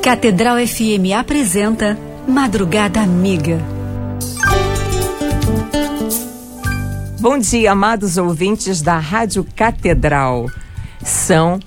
Catedral FM apresenta Madrugada Amiga. Bom dia, amados ouvintes da Rádio Catedral. São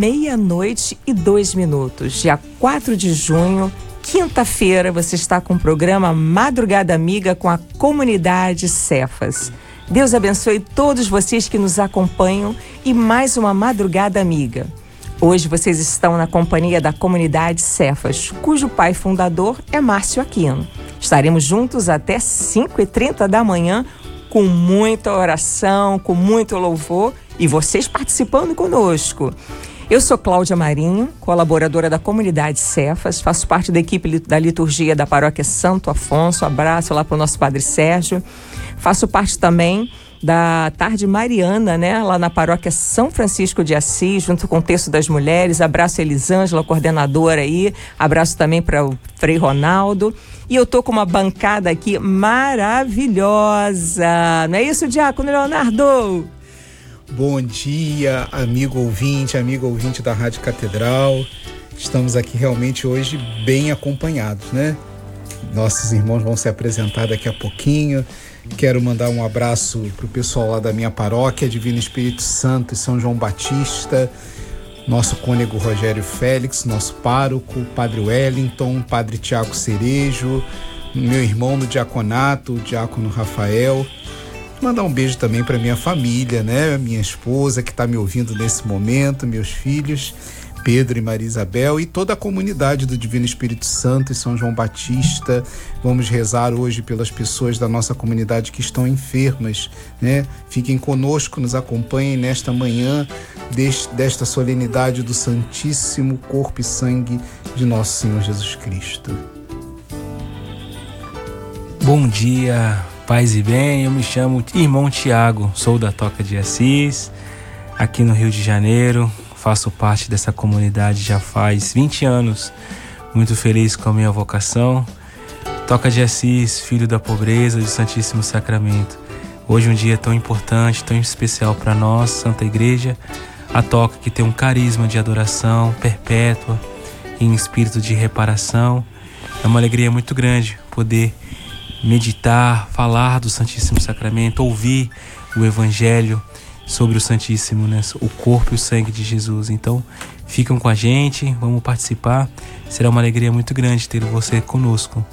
00:02, dia 4 de junho, quinta-feira. Você está com o programa Madrugada Amiga com a comunidade Cefas. Deus abençoe todos vocês que nos acompanham e mais uma Madrugada Amiga. Hoje vocês estão na companhia da comunidade Cefas, cujo pai fundador é Márcio Aquino. Estaremos juntos até 5h30 da manhã, com muita oração, com muito louvor e vocês participando conosco. Eu sou Cláudia Marinho, colaboradora da comunidade Cefas, faço parte da equipe da liturgia da paróquia Santo Afonso. Abraço lá para o nosso padre Sérgio. Faço parte também da tarde mariana, né, lá na paróquia São Francisco de Assis, junto com o Terço das Mulheres. Abraço a Elisângela, coordenadora aí. Abraço também para o Frei Ronaldo. E eu tô com uma bancada aqui maravilhosa. Não é isso, Diácono Leonardo? Bom dia, amigo ouvinte da Rádio Catedral. Estamos aqui realmente hoje bem acompanhados, né? Nossos irmãos vão se apresentar daqui a pouquinho. Quero mandar um abraço para o pessoal lá da minha paróquia, Divino Espírito Santo e São João Batista, nosso cônego Rogério Félix, nosso pároco, Padre Wellington, Padre Tiago Cerejo, meu irmão no diaconato, o diácono Rafael. Mandar um beijo também para minha família, né? Minha esposa que está me ouvindo nesse momento, meus filhos, Pedro e Maria Isabel, e toda a comunidade do Divino Espírito Santo e São João Batista. Vamos rezar hoje pelas pessoas da nossa comunidade que estão enfermas, né? Fiquem conosco, nos acompanhem nesta manhã desta solenidade do Santíssimo Corpo e Sangue de nosso Senhor Jesus Cristo. Bom dia, paz e bem. Eu me chamo irmão Tiago, sou da Toca de Assis, aqui no Rio de Janeiro. Faço parte dessa comunidade já faz 20 anos, muito feliz com a minha vocação. Toca de Assis, filho da pobreza do Santíssimo Sacramento. Hoje um dia tão importante, tão especial para nós, Santa Igreja, a Toca, que tem um carisma de adoração perpétua, em espírito de reparação. É uma alegria muito grande poder meditar, falar do Santíssimo Sacramento, ouvir o Evangelho sobre o Santíssimo, né? O corpo e o sangue de Jesus. Então, ficam com a gente, vamos participar. Será uma alegria muito grande ter você conosco.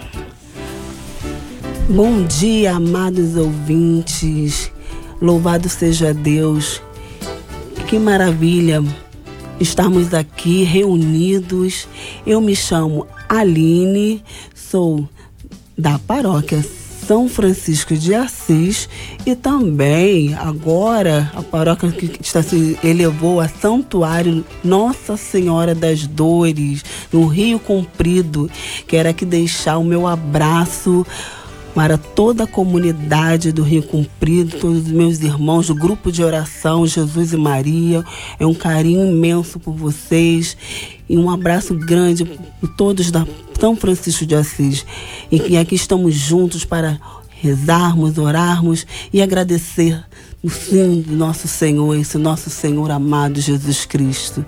Bom dia, amados ouvintes. Louvado seja Deus. Que maravilha estarmos aqui reunidos. Eu me chamo Aline, sou da paróquia São Francisco de Assis e também agora a paróquia que se elevou a Santuário Nossa Senhora das Dores, no Rio Comprido. Quero aqui deixar o meu abraço para toda a comunidade do Rio Comprido, todos os meus irmãos do grupo de oração Jesus e Maria. É um carinho imenso por vocês e um abraço grande por todos da São Francisco de Assis. E aqui estamos juntos para rezarmos, orarmos e agradecer o sim do nosso Senhor, esse nosso Senhor amado Jesus Cristo.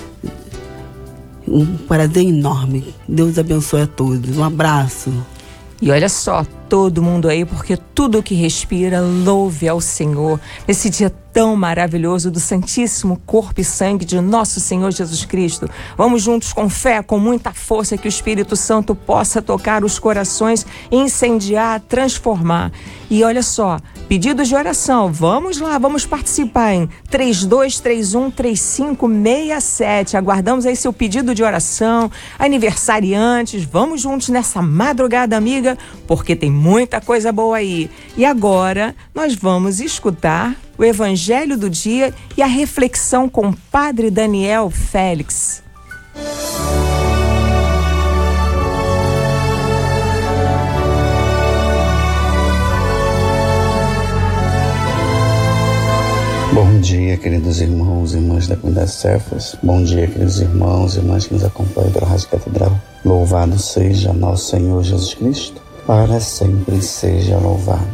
Um prazer enorme. Deus abençoe a todos. Um abraço. E olha só, todo mundo aí, porque tudo que respira louve ao Senhor. Nesse dia tão maravilhoso do Santíssimo Corpo e Sangue de nosso Senhor Jesus Cristo. Vamos juntos com fé, com muita força, que o Espírito Santo possa tocar os corações, incendiar, transformar. E olha só, pedidos de oração, vamos lá, vamos participar em 3231-3567. Aguardamos aí seu pedido de oração, aniversariantes. Vamos juntos nessa madrugada amiga, porque tem muita coisa boa aí. E agora nós vamos escutar o Evangelho do Dia e a reflexão com o Padre Daniel Félix. Bom dia, queridos irmãos e irmãs da comunidade Cefas. Bom dia, queridos irmãos e irmãs que nos acompanham pela Rádio Catedral. Louvado seja nosso Senhor Jesus Cristo, para sempre seja louvado.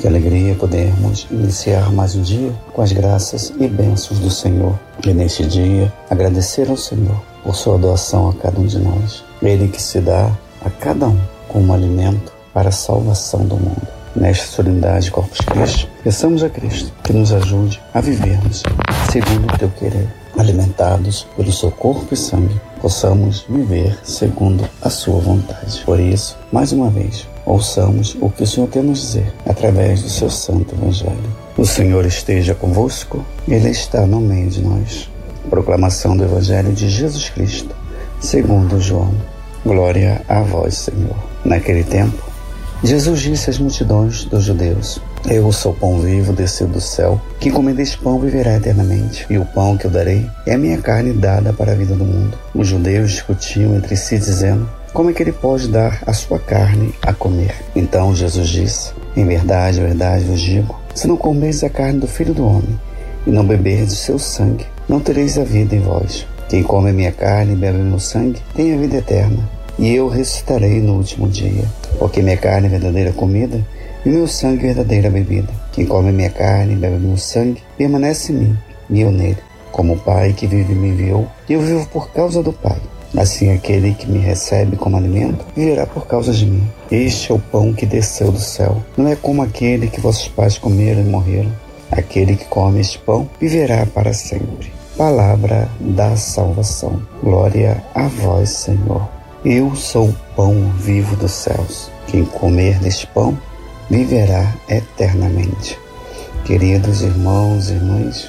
Que alegria podermos iniciar mais um dia com as graças e bênçãos do Senhor. E neste dia, agradecer ao Senhor por sua doação a cada um de nós. Ele que se dá a cada um como alimento para a salvação do mundo. Nesta solenidade Corpus Christi, peçamos a Cristo que nos ajude a vivermos segundo o teu querer. Alimentados pelo seu corpo e sangue, possamos viver segundo a sua vontade. Por isso, mais uma vez, ouçamos o que o Senhor tem a nos dizer através do seu santo Evangelho. O Senhor esteja convosco, Ele está no meio de nós. Proclamação do Evangelho de Jesus Cristo, segundo João. Glória a vós, Senhor. Naquele tempo, Jesus disse às multidões dos judeus: Eu sou o pão vivo descido do céu. Quem comer deste pão viverá eternamente. E o pão que eu darei é a minha carne dada para a vida do mundo. Os judeus discutiam entre si, dizendo: Como é que ele pode dar a sua carne a comer? Então Jesus disse: Em verdade vos digo, se não comerdes a carne do Filho do Homem e não beberdes o seu sangue, não tereis a vida em vós. Quem come a minha carne e bebe o meu sangue tem a vida eterna, e eu ressuscitarei no último dia. Porque minha carne é verdadeira comida e o meu sangue é verdadeira bebida. Quem come a minha carne e bebe o meu sangue permanece em mim e eu nele. Como o Pai que vive me enviou, eu vivo por causa do Pai. Assim aquele que me recebe como alimento viverá por causa de mim. Este é o pão que desceu do céu. Não é como aquele que vossos pais comeram e morreram. Aquele que come este pão viverá para sempre. Palavra da salvação. Glória a vós, Senhor. Eu sou o pão vivo dos céus. Quem comer deste pão viverá eternamente. Queridos irmãos e irmãs,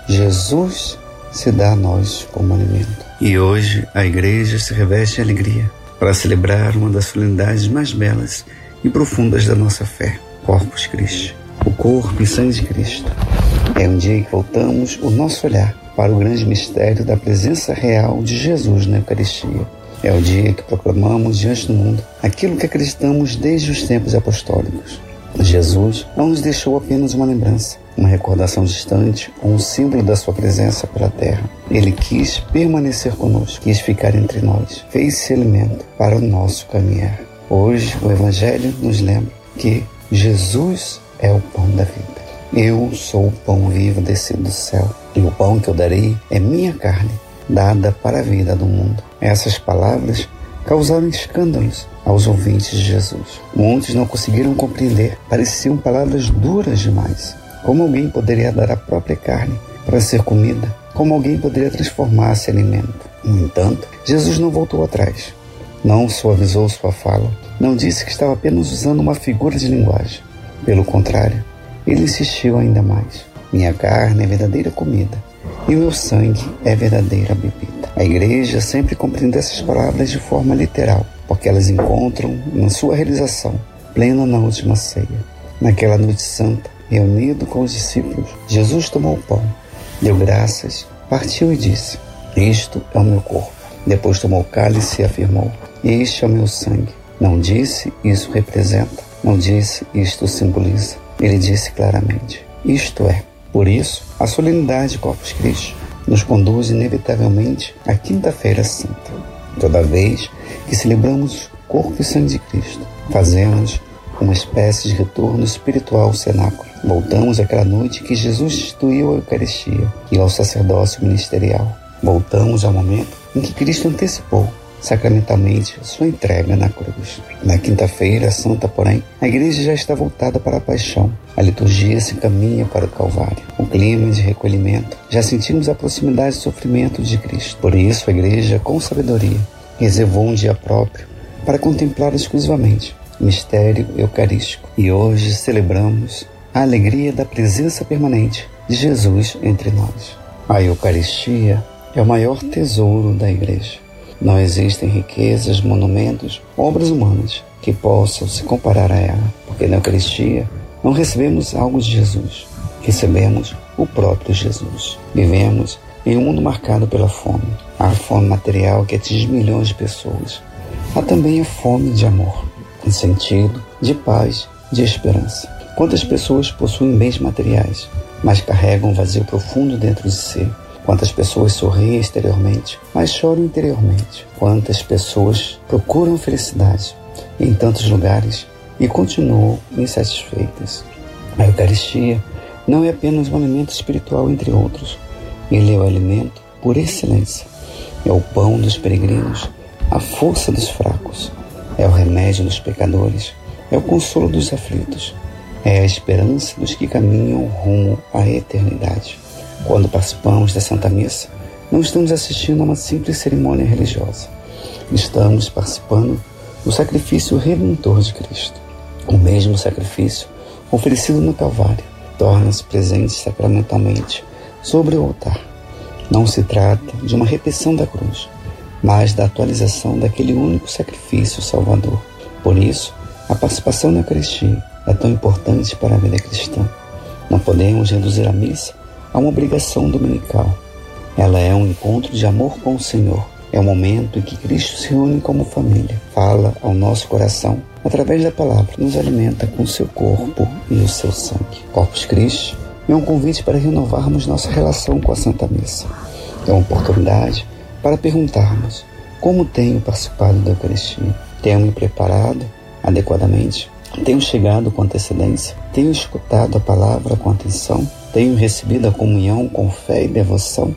Jesus se dá a nós como alimento. E hoje a Igreja se reveste de alegria para celebrar uma das solenidades mais belas e profundas da nossa fé, Corpus Christi, o corpo e sangue de Cristo. É um dia que voltamos o nosso olhar para o grande mistério da presença real de Jesus na Eucaristia. É o dia que proclamamos diante do mundo aquilo que acreditamos desde os tempos apostólicos. Jesus não nos deixou apenas uma lembrança, uma recordação distante ou um símbolo da sua presença pela terra. Ele quis permanecer conosco, quis ficar entre nós, fez-se alimento para o nosso caminhar. Hoje o Evangelho nos lembra que Jesus é o pão da vida. Eu sou o pão vivo descido do céu, e o pão que eu darei é minha carne, dada para a vida do mundo. Essas palavras causaram escândalos aos ouvintes de Jesus. Muitos não conseguiram compreender, pareciam palavras duras demais. Como alguém poderia dar a própria carne para ser comida? Como alguém poderia transformar-se em alimento? No entanto, Jesus não voltou atrás. Não suavizou sua fala. Não disse que estava apenas usando uma figura de linguagem. Pelo contrário, ele insistiu ainda mais. Minha carne é verdadeira comida e o meu sangue é verdadeira bebida. A Igreja sempre compreende essas palavras de forma literal, porque elas encontram na sua realização plena na última ceia. Naquela noite santa, reunido com os discípulos, Jesus tomou o pão, deu graças, partiu e disse: Isto é o meu corpo. Depois tomou o cálice e afirmou: Este é o meu sangue. Não disse isso representa, não disse isto simboliza. Ele disse claramente: Isto é. Por isso, a solenidade de Corpus Christi nos conduz inevitavelmente à Quinta-feira Santa. Toda vez que celebramos o corpo e sangue de Cristo, fazemos uma espécie de retorno espiritual ao cenáculo. Voltamos àquela noite que Jesus instituiu a Eucaristia e ao sacerdócio ministerial. Voltamos ao momento em que Cristo antecipou sacramentalmente sua entrega na cruz. Na Quinta-feira Santa, porém, a Igreja já está voltada para a paixão. A liturgia se encaminha para o Calvário. O clima de recolhimento. Já sentimos a proximidade do sofrimento de Cristo. Por isso, a Igreja, com sabedoria, reservou um dia próprio para contemplar exclusivamente o mistério eucarístico. E hoje celebramos a alegria da presença permanente de Jesus entre nós. A Eucaristia é o maior tesouro da Igreja. Não existem riquezas, monumentos, obras humanas que possam se comparar a ela, porque na Eucaristia não recebemos algo de Jesus, recebemos o próprio Jesus. Vivemos em um mundo marcado pela fome. Há a fome material que atinge milhões de pessoas. Há também a fome de amor, de sentido, de paz, de esperança. Quantas pessoas possuem bens materiais, mas carregam um vazio profundo dentro de si? Quantas pessoas sorriem exteriormente, mas choram interiormente? Quantas pessoas procuram felicidade em tantos lugares e continuam insatisfeitas? A Eucaristia não é apenas um alimento espiritual, entre outros. Ele é o alimento por excelência. É o pão dos peregrinos, a força dos fracos. É o remédio dos pecadores. É o consolo dos aflitos. É a esperança dos que caminham rumo à eternidade. Quando participamos da Santa Missa, não estamos assistindo a uma simples cerimônia religiosa. Estamos participando do sacrifício redentor de Cristo. O mesmo sacrifício oferecido no Calvário torna-se presente sacramentalmente sobre o altar. Não se trata de uma repetição da cruz, mas da atualização daquele único sacrifício salvador. Por isso, a participação na Eucaristia é tão importante para a vida cristã. Não podemos reduzir a missa a uma obrigação dominical. Ela é um encontro de amor com o Senhor. É o momento em que Cristo se reúne como família, fala ao nosso coração através da palavra, nos alimenta com o seu corpo e o seu sangue. Corpus Christi é um convite para renovarmos nossa relação com a Santa Missa. É uma oportunidade para perguntarmos: como tenho participado da Eucaristia? Tenho me preparado adequadamente? Tenho chegado com antecedência? Tenho escutado a palavra com atenção? Tenho recebido a comunhão com fé e devoção?